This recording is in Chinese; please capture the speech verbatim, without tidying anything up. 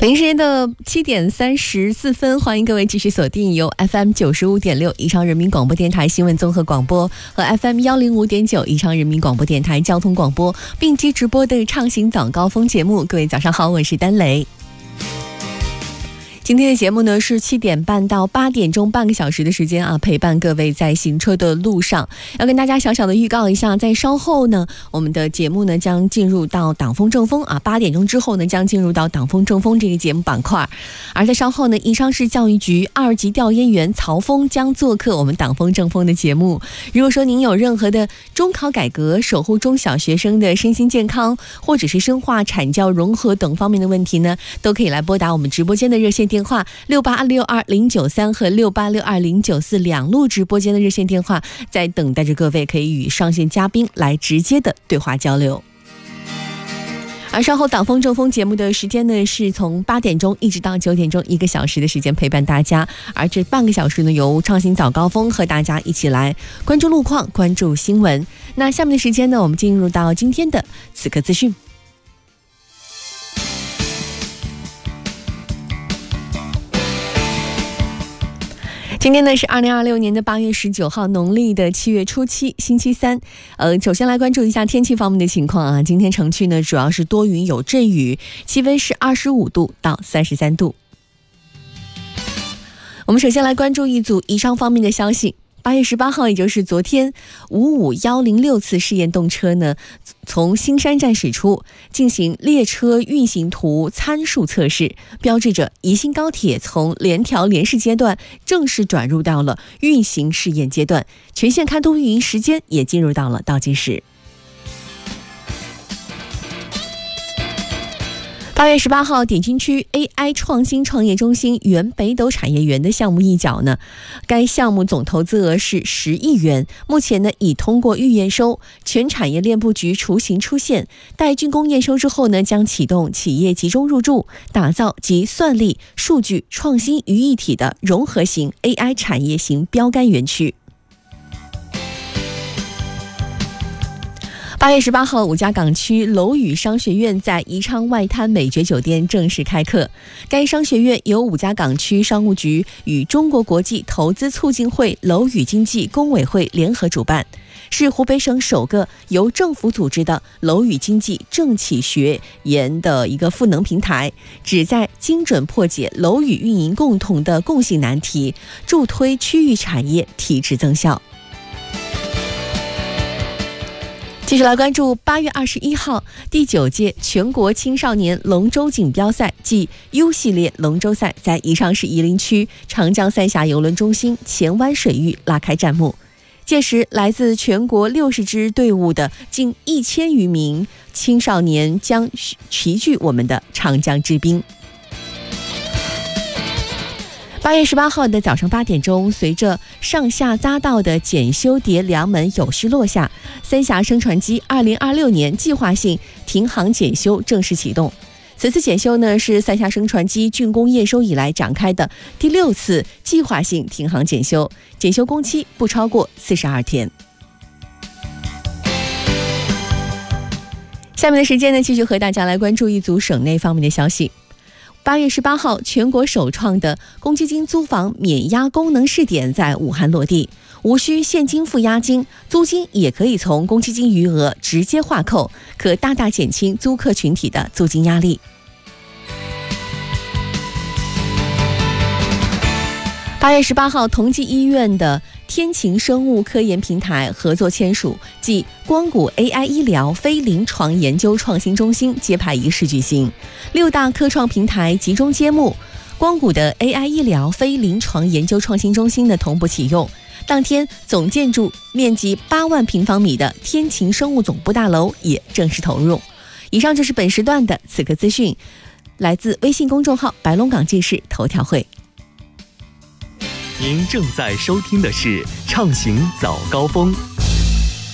北京时间的七点三十四分，欢迎各位继续锁定由 F M 九十五点六宜昌人民广播电台新闻综合广播和 F M 幺零五点九宜昌人民广播电台交通广播并机直播的畅行早高峰节目。各位早上好，我是丹雷。今天的节目呢是七点半到八点钟，半个小时的时间啊，陪伴各位在行车的路上。要跟大家小小的预告一下，在稍后呢，我们的节目呢将进入到党风正风啊，八点钟之后呢将进入到党风正风这个节目板块。而在稍后呢，宜昌市教育局二级调研员曹峰将做客我们党风正风的节目。如果说您有任何的中考改革、守护中小学生的身心健康，或者是深化产教融合等方面的问题呢，都可以来拨打我们直播间的热线电话六八六二零九三和六八六二零九四两路直播间的热线电话，在等待着各位可以与上线嘉宾来直接的对话交流。而稍后党风正风节目的时间呢，是从八点钟一直到九点钟，一个小时的时间陪伴大家。而这半个小时呢，由畅行早高峰和大家一起来关注路况、关注新闻。那下面的时间呢，我们进入到今天的此刻资讯。今天呢是二零二六年的八月十九号，农历的七月初七，星期三。呃，首先来关注一下天气方面的情况啊。今天城区呢主要是多云有阵雨，气温是二十五度到三十三度。我们首先来关注一组宜昌方面的消息。八月十八号，也就是昨天，五五一零六次试验动车呢，从新山站驶出，进行列车运行图参数测试，标志着宜兴高铁从联调联试阶段正式转入到了运行试验阶段，全线开通运营时间也进入到了倒计时。八月十八号，点金区 A I 创新创业中心原北斗产业园的项目一角呢，该项目总投资额是十亿元，目前呢已通过预验收，全产业链布局雏形出现，待竣工验收之后呢，将启动企业集中入驻，打造集算力、数据、创新于一体的融合型 A I 产业型标杆园区。八月十八号，五家港区楼宇商学院在宜昌外滩美爵酒店正式开课。该商学院由五家港区商务局与中国国际投资促进会楼宇经济工委会联合主办，是湖北省首个由政府组织的楼宇经济政企学研的一个赋能平台，旨在精准破解楼宇运营共同的共性难题，助推区域产业提质增效。继续来关注八月二十一号，第九届全国青少年龙舟锦标赛暨 U 系列龙舟赛在宜昌市夷陵区长江三峡邮轮中心前湾水域拉开战幕。届时，来自全国六十支队伍的近一千余名青少年将齐聚我们的长江之滨。八月十八号的早上八点钟，随着上下匝道的检修叠梁门有序落下，三峡升船机二零二六年计划性停航检修正式启动。此次检修呢，是三峡升船机竣工验收以来展开的第六次计划性停航检修，检修工期不超过四十二天。下面的时间呢，继续和大家来关注一组省内方面的消息。八月十八号，全国首创的公积金租房免押功能试点在武汉落地，无需现金付押金，租金也可以从公积金余额直接划扣，可大大减轻租客群体的租金压力。八月十八号，同济医院的天晴生物科研平台合作签署暨光谷 A I 医疗非临床研究创新中心揭牌仪式举行，六大科创平台集中揭幕，光谷的 A I 医疗非临床研究创新中心的同步启用。当天，总建筑面积八万平方米的天晴生物总部大楼也正式投入。以上就是本时段的此刻资讯，来自微信公众号白龙港记事头条会。 您正在收听的是畅行早高峰。